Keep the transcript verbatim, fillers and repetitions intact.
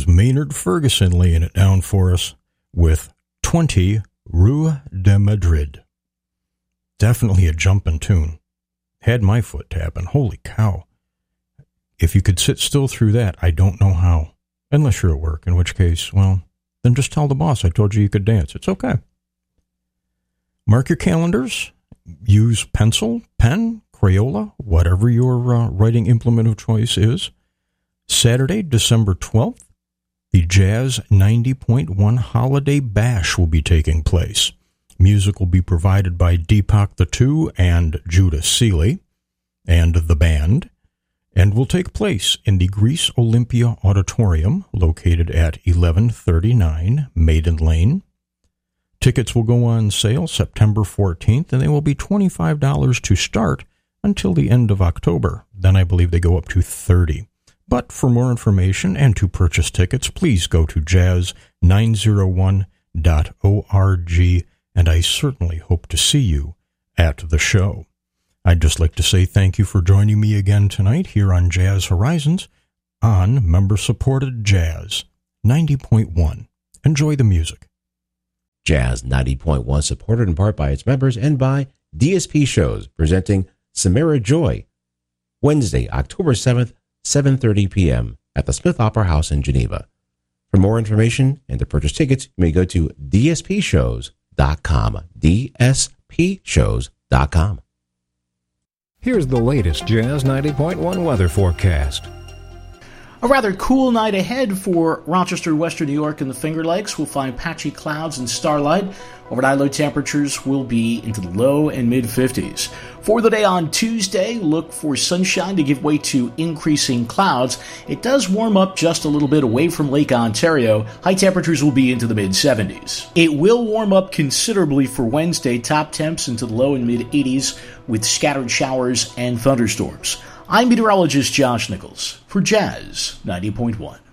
was Maynard Ferguson laying it down for us with twenty Rue de Madrid. Definitely a jumping tune. Had my foot tapping. Holy cow. If you could sit still through that, I don't know how. Unless you're at work, in which case, well, then just tell the boss I told you you could dance. It's okay. Mark your calendars. Use pencil, pen, Crayola, whatever your uh, writing implement of choice is. Saturday, December twelfth, the Jazz ninety point one Holiday Bash will be taking place. Music will be provided by Deepak the Two and Judah Seeley and the band, and will take place in the Greece Olympia Auditorium, located at eleven thirty-nine Maiden Lane. Tickets will go on sale September fourteenth, and they will be twenty-five dollars to start until the end of October. Then I believe they go up to thirty dollars. But for more information and to purchase tickets, please go to jazz nine oh one dot org, and I certainly hope to see you at the show. I'd just like to say thank you for joining me again tonight here on Jazz Horizons on member-supported Jazz ninety point one. Enjoy the music. Jazz ninety point one, supported in part by its members and by D S P Shows, presenting Samara Joy, Wednesday, October seventh, seven thirty p.m. at the Smith Opera House in Geneva. For more information and to purchase tickets, you may go to d s p shows dot com, d s p shows dot com. Here's the latest Jazz ninety point one weather forecast. A rather cool night ahead for Rochester, Western New York, and the Finger Lakes. We'll find patchy clouds and starlight. Overnight low temperatures will be into the low and mid-fifties. For the day on Tuesday, look for sunshine to give way to increasing clouds. It does warm up just a little bit away from Lake Ontario. High temperatures will be into the mid-seventies. It will warm up considerably for Wednesday. Top temps into the low and mid-eighties with scattered showers and thunderstorms. I'm meteorologist Josh Nichols for Jazz ninety point one.